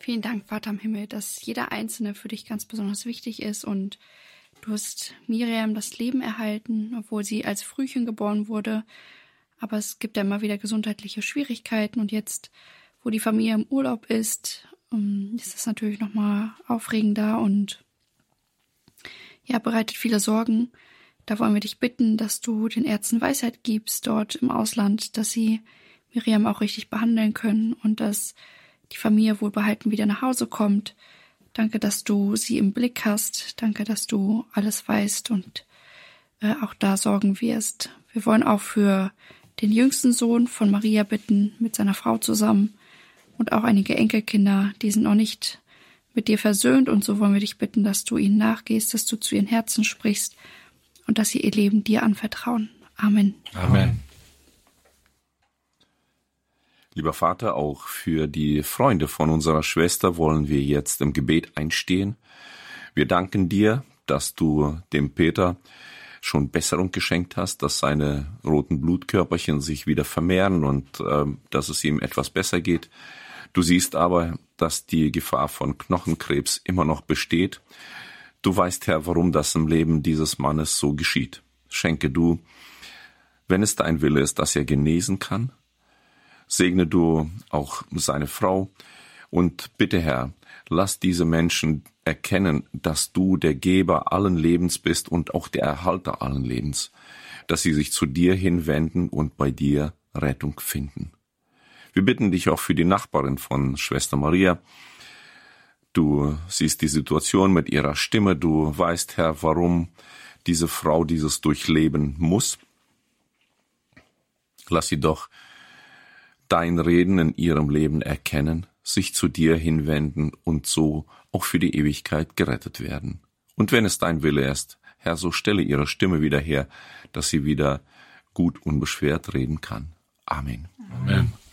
Vielen Dank, Vater im Himmel, dass jeder Einzelne für dich ganz besonders wichtig ist und du hast Miriam das Leben erhalten, obwohl sie als Frühchen geboren wurde. Aber es gibt ja immer wieder gesundheitliche Schwierigkeiten und jetzt, wo die Familie im Urlaub ist es natürlich nochmal aufregender und ja, bereitet viele Sorgen. Da wollen wir dich bitten, dass du den Ärzten Weisheit gibst dort im Ausland, dass sie Miriam auch richtig behandeln können und dass die Familie wohlbehalten wieder nach Hause kommt. Danke, dass du sie im Blick hast. Danke, dass du alles weißt und auch da sorgen wirst. Wir wollen auch für den jüngsten Sohn von Maria bitten, mit seiner Frau zusammen und auch einige Enkelkinder, die sind noch nicht mit dir versöhnt und so wollen wir dich bitten, dass du ihnen nachgehst, dass du zu ihren Herzen sprichst und dass sie ihr Leben dir anvertrauen. Amen. Amen. Lieber Vater, auch für die Freunde von unserer Schwester wollen wir jetzt im Gebet einstehen. Wir danken dir, dass du dem Peter schon Besserung geschenkt hast, dass seine roten Blutkörperchen sich wieder vermehren und dass es ihm etwas besser geht. Du siehst aber, dass die Gefahr von Knochenkrebs immer noch besteht. Du weißt, Herr, warum das im Leben dieses Mannes so geschieht. Schenke du, wenn es dein Wille ist, dass er genesen kann. Segne du auch seine Frau und bitte, Herr, lass diese Menschen erkennen, dass du der Geber allen Lebens bist und auch der Erhalter allen Lebens, dass sie sich zu dir hinwenden und bei dir Rettung finden. Wir bitten dich auch für die Nachbarin von Schwester Maria. Du siehst die Situation mit ihrer Stimme, du weißt, Herr, warum diese Frau dieses durchleben muss. Lass sie doch dein Reden in ihrem Leben erkennen, sich zu dir hinwenden und so auch für die Ewigkeit gerettet werden. Und wenn es dein Wille ist, Herr, so stelle ihre Stimme wieder her, dass sie wieder gut unbeschwert reden kann. Amen. Amen.